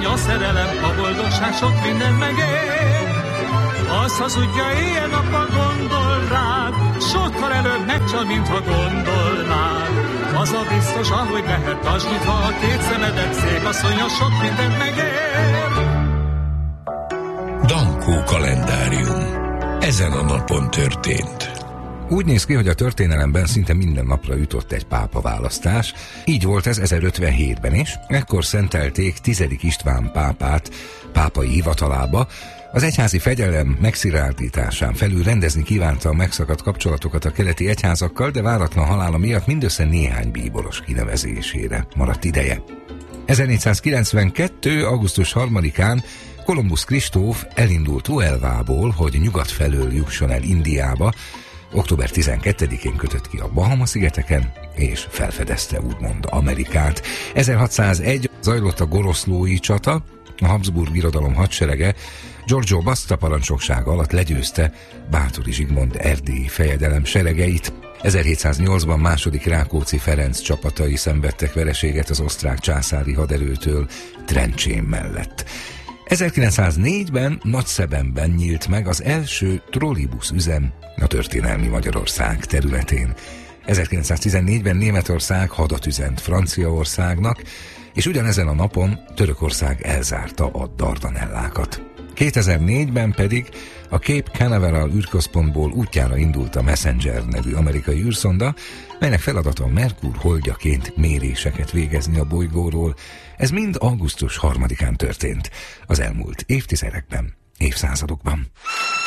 A szerelem, a boldogság sok minden megér. Az hazudja éjjel-nappal gondol rád, sokkal előbb megcsal, mintha gondolnád. Az a biztos, ahogy lehet, tartsd nyitva a két szemedet, szép asszonya sok mindent megér. Dankó kalendárium. Ezen a napon történt. Úgy néz ki, hogy a történelemben szinte minden napra jutott egy pápaválasztás. Így volt ez 1057-ben is. Ekkor szentelték 10. István pápát pápai hivatalába. Az egyházi fegyelem megszilárdításán felül rendezni kívánta a megszakadt kapcsolatokat a keleti egyházakkal, de váratlan halála miatt mindössze néhány bíboros kinevezésére maradt ideje. 1492. augusztus 3-án Kolumbusz Kristóf elindult Huelvából, hogy nyugat felől jusson el Indiába. Október 12-én kötött ki a Bahama-szigeteken, és felfedezte úgymond Amerikát. 1601 zajlott a Goroszlói csata, a Habsburg Birodalom hadserege Giorgio Basta parancsnoksága alatt legyőzte Báthory Zsigmond erdélyi fejedelem seregeit. 1708-ban második Rákóczi Ferenc csapatai szenvedtek vereséget az osztrák császári haderőtől Trencsén mellett. 1904-ben Nagyszebenben nyílt meg az első trollibusz üzem a történelmi Magyarország területén. 1914-ben Németország hadat üzent Franciaországnak, és ugyanezen a napon Törökország elzárta a Dardanellákat. 2004-ben pedig a Cape Canaveral űrközpontból útjára indult a Messenger nevű amerikai űrszonda, melynek feladata Merkur holdjaként méréseket végezni a bolygóról. Ez mind augusztus 3-án történt, az elmúlt évtizedekben, évszázadokban.